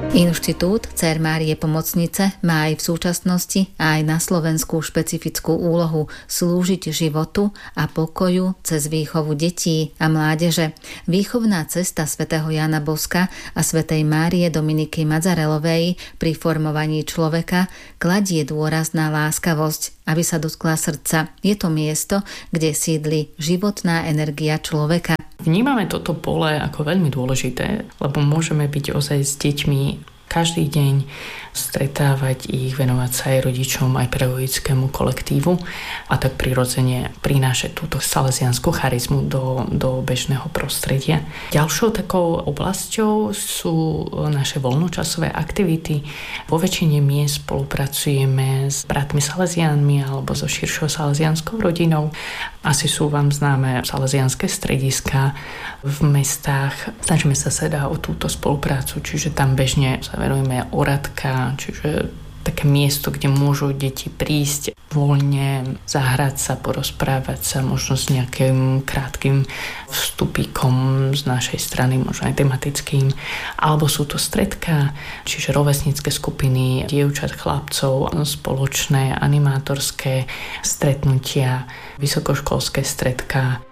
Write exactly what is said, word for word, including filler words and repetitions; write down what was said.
Inštitút Dcér Márie Pomocnice má aj v súčasnosti a aj na Slovensku špecifickú úlohu slúžiť životu a pokoju cez výchovu detí a mládeže. Výchovná cesta svätého Jána Boska a svätej Márie Dominiky Madzarelovej pri formovaní človeka kladie dôraz na láskavosť, aby sa dotkla srdca. Je to miesto, kde sídli životná energia človeka. Vnímame toto pole ako veľmi dôležité, lebo môžeme byť ozaj s deťmi každý deň, stretávať ich, venovať sa aj rodičom, aj pedagogickému kolektívu a tak prirodzene prinášať túto salesiansku charizmu do, do bežného prostredia. Ďalšou takou oblasťou sú naše voľnočasové aktivity. Vo väčšine miest spolupracujeme s bratmi salesiánmi alebo so širšou salesianskou rodinou. Asi sú vám známe salesianské strediská v mestách. Snažíme sa teda o túto spoluprácu, čiže tam bežne sa venujeme oradka, čiže také miesto, kde môžu deti prísť voľne, zahrať sa, porozprávať sa, možno s nejakým krátkym vstupíkom z našej strany, možno aj tematickým. Alebo sú to stredká, čiže rovesnícke skupiny dievčat, chlapcov, spoločné animátorské stretnutia, vysokoškolské stredká.